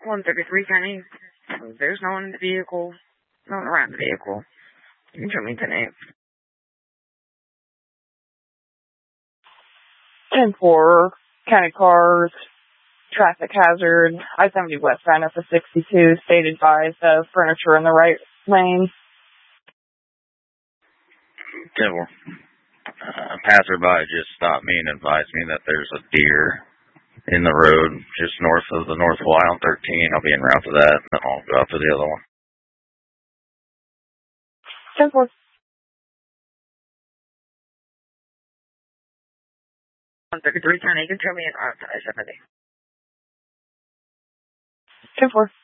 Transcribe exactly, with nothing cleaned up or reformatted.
one thirty-three County. There's no one in the vehicle. No one around the vehicle. You can show me ten eight. ten four, county cars, traffic hazard, I seventy westbound at the sixty-two, state advised of furniture in the right lane. ten four. Uh, passerby just stopped me and advised me that there's a deer in the road just north of the North Y on thirteen. I'll be en route to that, and then I'll go out to the other one. ten four. one thirty-three County, you can show me an route to I seventy. ten four.